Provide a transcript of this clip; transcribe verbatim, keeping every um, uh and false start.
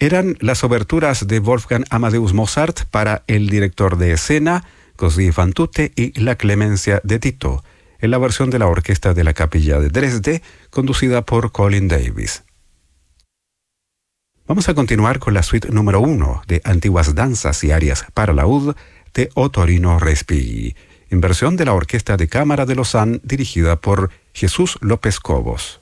Eran las oberturas de Wolfgang Amadeus Mozart para el director de escena, Così fan tutte, y La Clemencia de Tito, en la versión de la Orquesta de la Capilla de Dresde, conducida por Colin Davis. Vamos a continuar con la suite número uno de Antiguas Danzas y Arias para Laúd de Ottorino Respighi, en versión de la Orquesta de Cámara de Lausanne dirigida por Jesús López Cobos.